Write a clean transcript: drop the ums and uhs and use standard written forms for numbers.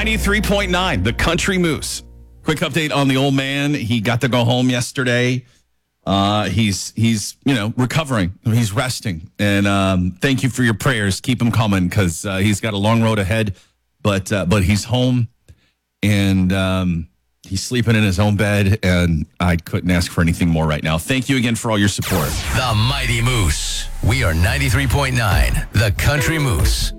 93.9, the Country Moose. Quick update on the old man. He got to go home yesterday. He's recovering. He's resting. And thank you for your prayers. Keep him coming because he's got a long road ahead. But he's home and he's sleeping in his own bed. And I couldn't ask for anything more right now. Thank you again for all your support. The Mighty Moose. We are 93.9, the Country Moose.